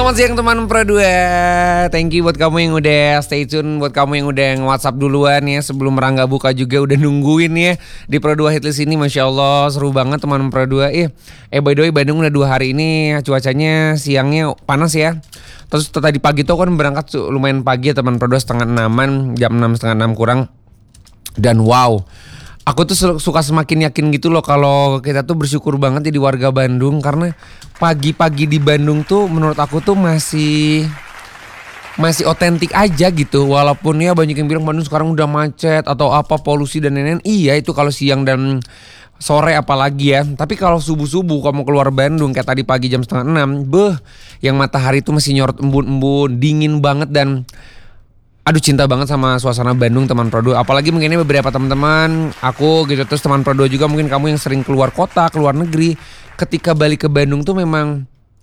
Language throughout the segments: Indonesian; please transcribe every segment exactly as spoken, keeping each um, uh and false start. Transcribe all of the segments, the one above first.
Selamat siang teman Pro dua. Thank you buat kamu yang udah stay tune, buat kamu yang udah nge-WhatsApp duluan ya. Sebelum Rangga buka juga udah nungguin ya di Pro dua Hitlist ini. Masya Allah seru banget teman Pro dua. Eh, eh by the way Bandung udah dua hari ini cuacanya siangnya panas ya. Terus tadi pagi tuh kan berangkat lumayan pagi ya teman Pro dua, setengah enaman, jam enam setengah enam kurang. Dan wow, aku tuh suka semakin yakin gitu loh kalau kita tuh bersyukur banget jadi warga Bandung. Karena pagi-pagi di Bandung tuh menurut aku tuh masih masih otentik aja gitu. Walaupun ya banyak yang bilang Bandung sekarang udah macet atau apa, polusi dan lain-lain. Iya itu kalau siang dan sore apalagi ya. Tapi kalau subuh-subuh kamu keluar Bandung kayak tadi pagi jam setengah enam, beh, yang matahari tuh masih nyorot embun-embun, dingin banget. Dan aduh cinta banget sama suasana Bandung teman Pro dua. Apalagi mungkin beberapa teman-teman aku gitu, terus teman Pro dua juga mungkin kamu yang sering keluar kota, keluar negeri. Ketika balik ke Bandung tuh memang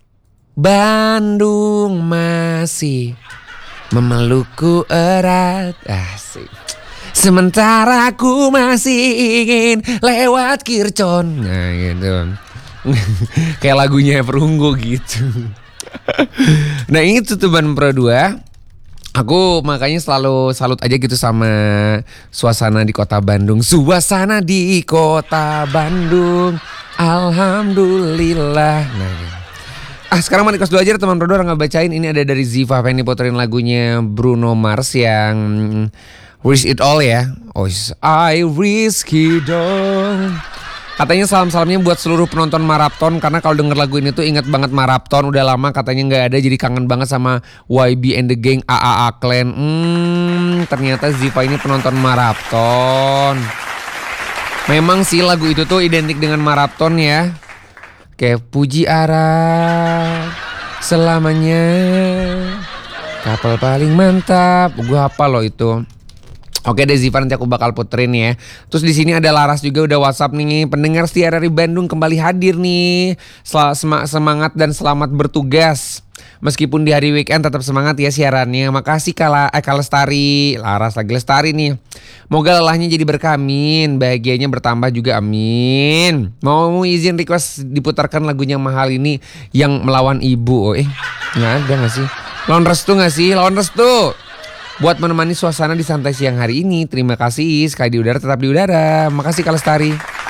Bandung masih memelukku erat, asik. Sementara aku masih ingin lewat Kircon. Nah gitu. Kayak lagunya Perunggu gitu. Nah ini tuh teman Pro dua. Aku makanya selalu salut aja gitu sama suasana di kota Bandung. Suasana di kota Bandung, alhamdulillah. Nah, ah sekarang mau request dulu aja teman Pro dua, nggak bacain. Ini ada dari Ziva, pengen diputerin lagunya Bruno Mars yang Risk It All ya. Oh, I risk it all. Katanya salam-salamnya buat seluruh penonton maraton. Karena kalau denger lagu ini tuh ingat banget maraton. Udah lama katanya gak ada, jadi kangen banget sama Y B and the Gang, A A A Clan. Hmm, ternyata Ziva ini penonton maraton. Memang sih lagu itu tuh identik dengan maraton ya. Kayak puji Arab selamanya, kapal paling mantap. Gue hafal loh itu. Oke deh Ziva, nanti aku bakal puterin ya. Terus di sini ada Laras juga udah WhatsApp nih. Pendengar setia dari Bandung kembali hadir nih. Sel- semangat dan selamat bertugas. Meskipun di hari weekend tetap semangat ya siarannya. Makasih Kala eh, Kalestari. Laras lagi Lestari nih. Moga lelahnya jadi berkah, amin. Bahagianya bertambah juga, amin. Mau izin request diputarkan lagunya mahal ini yang melawan ibu. Oh, eh nggak ada nggak sih? Lawan restu nggak sih? Lawan restu. Buat menemani suasana di santai siang hari ini. Terima kasih. Sekali di udara tetap di udara. Makasih Kalestari.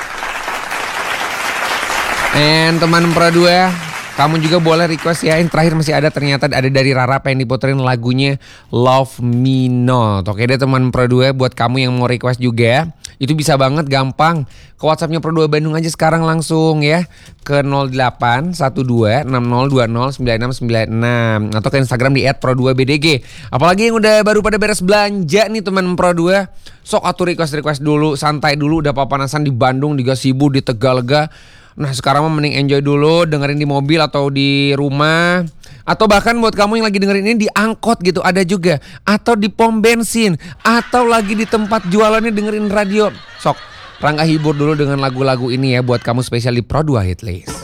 And teman Pro dua, kamu juga boleh request ya. Yang terakhir masih ada, ternyata ada dari Rara, pengen diputerin lagunya Love Me Not. Oke deh teman Pro dua, buat kamu yang mau request juga, itu bisa banget gampang. Ke WhatsAppnya Pro dua Bandung aja sekarang langsung ya. Ke nol delapan satu dua enam nol dua nol sembilan enam sembilan enam. Atau ke Instagram di et pro dua b d g. Apalagi yang udah baru pada beres belanja nih teman Pro dua, sok atur request-request dulu. Santai dulu, udah papanasan di Bandung, di Gasibu, di Tegalega. Nah sekarang mah mending enjoy dulu, dengerin di mobil atau di rumah. Atau bahkan buat kamu yang lagi dengerin ini di angkot gitu ada juga. Atau di pom bensin. Atau lagi di tempat jualannya dengerin radio. Sok Rangga hibur dulu dengan lagu-lagu ini ya buat kamu spesial di Pro dua Hitlist.